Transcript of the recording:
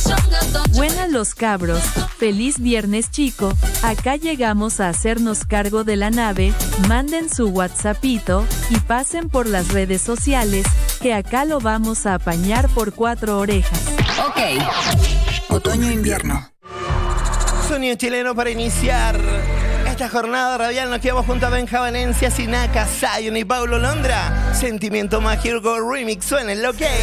Buenas los cabros, feliz viernes chico, acá llegamos a hacernos cargo de la nave, manden su WhatsAppito, y pasen por las redes sociales, que acá lo vamos a apañar por 4 orejas. Ok, otoño-invierno. Sonido chileno para iniciar esta jornada radial. Nos quedamos junto a Benja Valencia, Sinaka, Zion y Paulo Londra. Sentimiento Mágico Remix, suena el OK.